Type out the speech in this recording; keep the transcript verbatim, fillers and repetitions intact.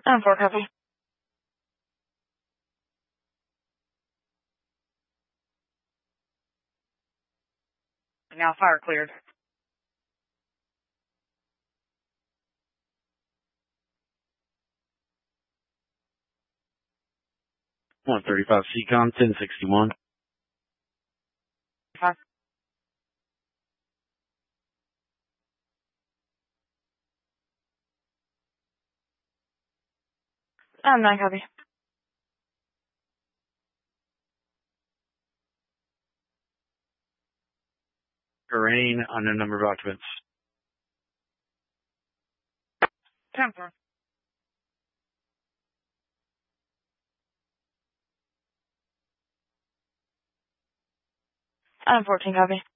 I'm four copy. Now fire cleared. one thirty-five C COM, ten sixty-one. Five. I'm nine copy. Terrain, unknown number of occupants. Ten four. I'm fourteen copy.